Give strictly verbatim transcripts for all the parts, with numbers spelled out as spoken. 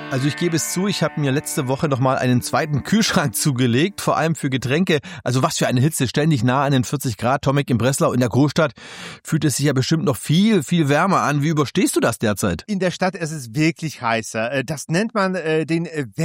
Also ich gebe es zu, ich habe mir letzte Woche noch mal einen zweiten Kühlschrank zugelegt, vor allem für Getränke. Also was für eine Hitze, ständig nah an den vierzig Grad. Tomek, in Breslau, in der Großstadt, fühlt es sich ja bestimmt noch viel, viel wärmer an. Wie überstehst du das derzeit? In der Stadt ist es wirklich heißer. Das nennt man äh, den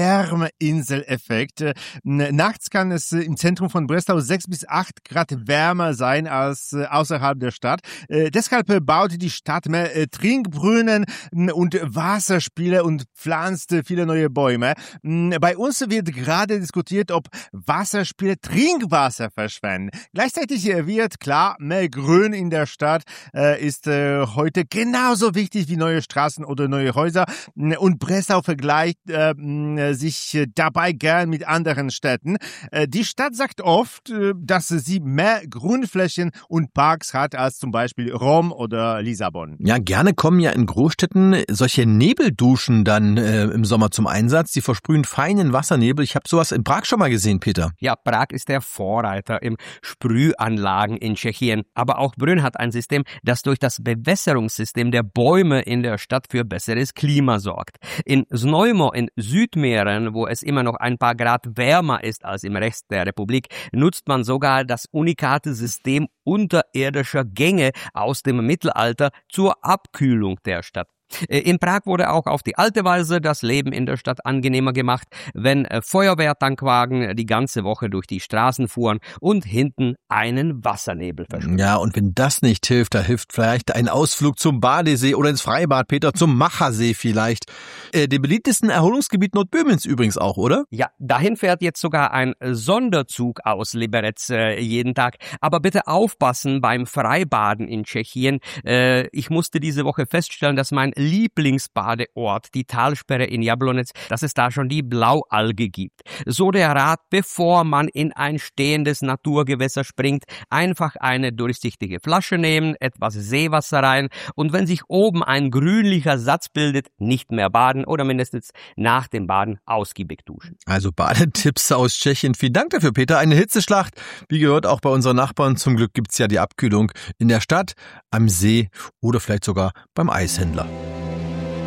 Wärmeinseleffekt. Äh, nachts kann es äh, im Zentrum von Breslau sechs bis acht Grad wärmer sein als äh, außerhalb der Stadt. Äh, deshalb äh, baute die Stadt mehr äh, Trinkbrunnen äh, und Wasserspiele und pflanzte viele neue Bäume. Bei uns wird gerade diskutiert, ob Wasserspiele Trinkwasser verschwenden. Gleichzeitig wird klar, mehr Grün in der Stadt äh, ist äh, heute genauso wichtig wie neue Straßen oder neue Häuser. Und Breslau vergleicht äh, sich dabei gern mit anderen Städten. Äh, die Stadt sagt oft, äh, dass sie mehr Grünflächen und Parks hat als zum Beispiel Rom oder Lissabon. Ja, gerne kommen ja in Großstädten solche Nebelduschen dann äh, im Sommer zum Einsatz. Die versprühen feinen Wassernebel. Ich habe sowas in Prag schon mal gesehen, Peter. Ja, Prag ist der Vorreiter im Sprühanlagen in Tschechien. Aber auch Brünn hat ein System, das durch das Bewässerungssystem der Bäume in der Stadt für besseres Klima sorgt. In Znojmo in Südmähren, wo es immer noch ein paar Grad wärmer ist als im Rest der Republik, nutzt man sogar das unikate System unterirdischer Gänge aus dem Mittelalter zur Abkühlung der Stadt. In Prag wurde auch auf die alte Weise das Leben in der Stadt angenehmer gemacht, wenn Feuerwehrtankwagen die ganze Woche durch die Straßen fuhren und hinten einen Wassernebel versprühten. Ja, und wenn das nicht hilft, da hilft vielleicht ein Ausflug zum Badesee oder ins Freibad, Peter, zum Machersee vielleicht. Äh, dem beliebtesten Erholungsgebiet Nordböhmens übrigens auch, oder? Ja, dahin fährt jetzt sogar ein Sonderzug aus Liberec äh, jeden Tag. Aber bitte aufpassen beim Freibaden in Tschechien. Äh, ich musste diese Woche feststellen, dass mein Lieblingsbadeort, die Talsperre in Jablonec, dass es da schon die Blaualge gibt. So der Rat, bevor man in ein stehendes Naturgewässer springt, einfach eine durchsichtige Flasche nehmen, etwas Seewasser rein und wenn sich oben ein grünlicher Satz bildet, nicht mehr baden oder mindestens nach dem Baden ausgiebig duschen. Also Badetipps aus Tschechien. Vielen Dank dafür, Peter. Eine Hitzeschlacht, wie gehört auch bei unseren Nachbarn. Zum Glück gibt's ja die Abkühlung in der Stadt, am See oder vielleicht sogar beim Eishändler.